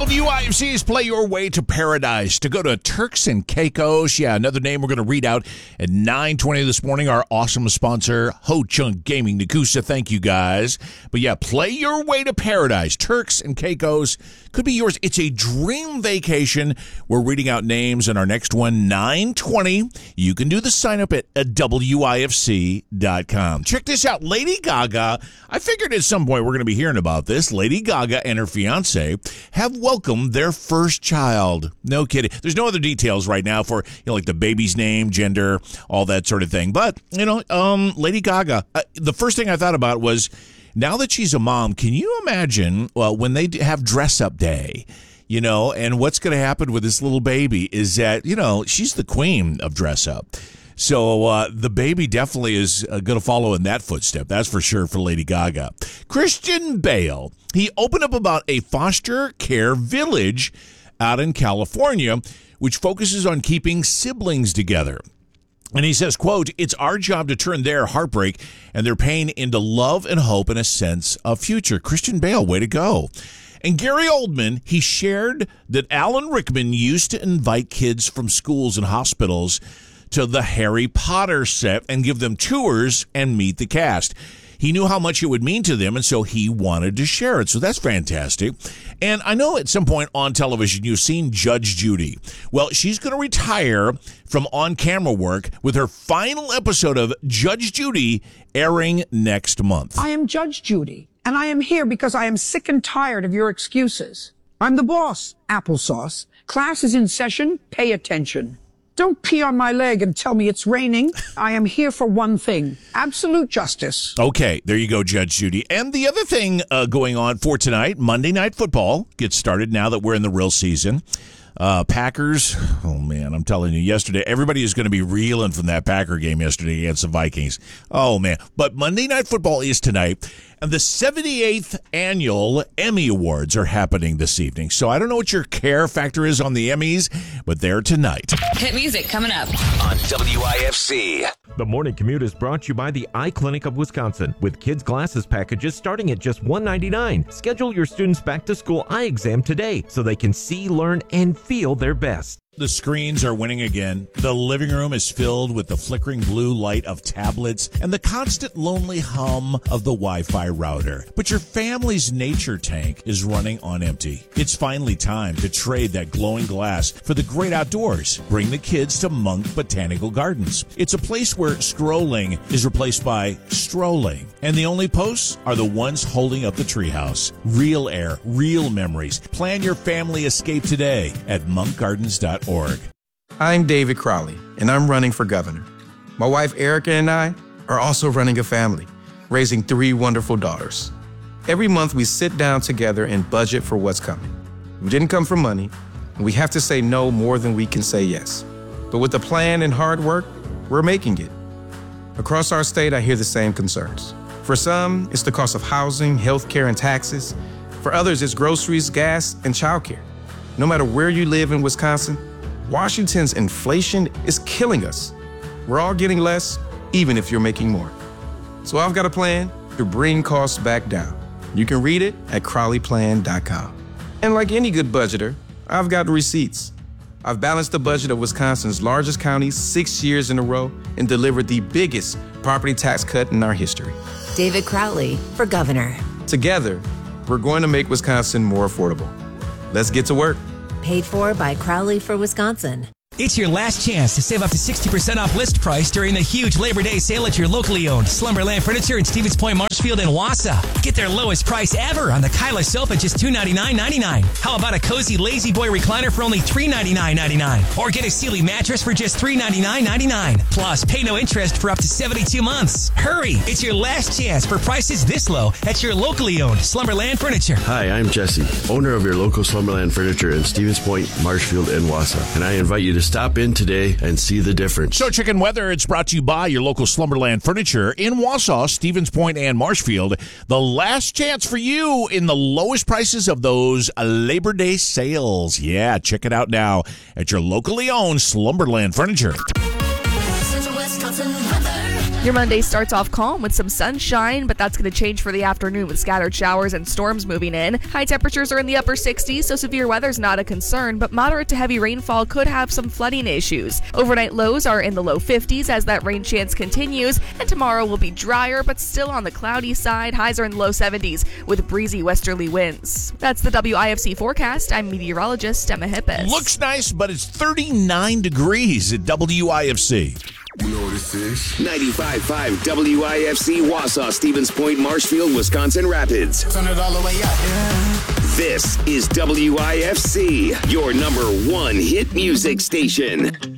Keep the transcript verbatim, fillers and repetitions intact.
W I F C's Play Your Way to Paradise. To go to Turks and Caicos. Yeah, another name we're going to read out at nine twenty this morning. Our awesome sponsor, Ho Chunk Gaming, Nakusa. Thank you, guys. But yeah, Play Your Way to Paradise. Turks and Caicos could be yours. It's a dream vacation. We're reading out names in our next one, nine twenty. You can do the sign up at W I F C dot com. Check this out. Lady Gaga, I figured at some point we're going to be hearing about this. Lady Gaga and her fiance have welcomed their first child. No kidding. There's no other details right now for, you know, like the baby's name, gender, all that sort of thing. But, you know, um, Lady Gaga, uh, the first thing I thought about was, now that she's a mom, can you imagine, well, when they have dress-up day, you know, and what's going to happen with this little baby is that, you know, she's the queen of dress-up. So uh, the baby definitely is uh, going to follow in that footstep. That's for sure for Lady Gaga. Christian Bale, he opened up about a foster care village out in California, which focuses on keeping siblings together. And he says, quote, "It's our job to turn their heartbreak and their pain into love and hope and a sense of future." Christian Bale, way to go. And Gary Oldman, he shared that Alan Rickman used to invite kids from schools and hospitals to the Harry Potter set and give them tours and meet the cast. He knew how much it would mean to them, and so he wanted to share it. So that's fantastic. And I know at some point on television you've seen Judge Judy. Well, she's going to retire from on-camera work with her final episode of Judge Judy airing next month. I am Judge Judy, and I am here because I am sick and tired of your excuses. I'm the boss, applesauce. Class is in session. Pay attention. Don't pee on my leg and tell me it's raining. I am here for one thing, absolute justice. Okay, there you go, Judge Judy. And the other thing uh, going on for tonight, Monday Night Football gets started now that we're in the real season. Uh, Packers, oh man, I'm telling you, yesterday, everybody is going to be reeling from that Packer game yesterday against the Vikings. Oh man, but Monday Night Football is tonight, and the seventy-eighth annual Emmy Awards are happening this evening. So I don't know what your care factor is on the Emmys, but they're tonight. Hit music coming up on W I F C. The Morning Commute is brought to you by the Eye Clinic of Wisconsin, with kids' glasses packages starting at just one dollar and ninety-nine cents. Schedule your students' back-to-school eye exam today so they can see, learn, and feel their best. The screens are winning again. The living room is filled with the flickering blue light of tablets and the constant lonely hum of the Wi-Fi router. But your family's nature tank is running on empty. It's finally time to trade that glowing glass for the great outdoors. Bring the kids to Monk Botanical Gardens. It's a place where scrolling is replaced by strolling. And the only posts are the ones holding up the treehouse. Real air, real memories. Plan your family escape today at monk gardens dot org. I'm David Crowley, and I'm running for governor. My wife Erica and I are also running a family, raising three wonderful daughters. Every month we sit down together and budget for what's coming. We didn't come for money, and we have to say no more than we can say yes. But with a plan and hard work, we're making it. Across our state, I hear the same concerns. For some, it's the cost of housing, healthcare, and taxes. For others, it's groceries, gas, and childcare. No matter where you live in Wisconsin, Washington's inflation is killing us. We're all getting less, even if you're making more. So I've got a plan to bring costs back down. You can read it at crowley plan dot com. And like any good budgeter, I've got receipts. I've balanced the budget of Wisconsin's largest counties six years in a row and delivered the biggest property tax cut in our history. David Crowley for governor. Together, we're going to make Wisconsin more affordable. Let's get to work. Paid for by Crowley for Wisconsin. It's your last chance to save up to sixty percent off list price during the huge Labor Day sale at your locally owned Slumberland Furniture in Stevens Point, Marshfield, and Wausau. Get their lowest price ever on the Kyla sofa, just two hundred ninety-nine ninety-nine. How about a cozy Lazy Boy recliner for only three hundred ninety-nine ninety-nine? Or get a Sealy mattress for just three hundred ninety-nine ninety-nine. Plus, pay no interest for up to seventy-two months. Hurry! It's your last chance for prices this low at your locally owned Slumberland Furniture. Hi, I'm Jesse, owner of your local Slumberland Furniture in Stevens Point, Marshfield, and Wausau. And I invite you to stop in today and see the difference. So Chicken Weather, it's brought to you by your local Slumberland Furniture in Wausau, Stevens Point, and Marshfield. The last chance for you in the lowest prices of those Labor Day sales. Yeah, check it out now at your locally owned Slumberland Furniture. Central Wisconsin weather. Your Monday starts off calm with some sunshine, but that's going to change for the afternoon with scattered showers and storms moving in. High temperatures are in the upper sixties, so severe weather's not a concern, but moderate to heavy rainfall could have some flooding issues. Overnight lows are in the low fifties as that rain chance continues, and tomorrow will be drier, but still on the cloudy side. Highs are in the low seventies with breezy westerly winds. That's the W I F C forecast. I'm meteorologist Emma Hippis. Looks nice, but it's thirty-nine degrees at W I F C. You know what this is? ninety-five point five W I F C, Wausau, Stevens Point, Marshfield, Wisconsin Rapids. Turn it all the way up. Yeah. This is W I F C, your number one hit music station.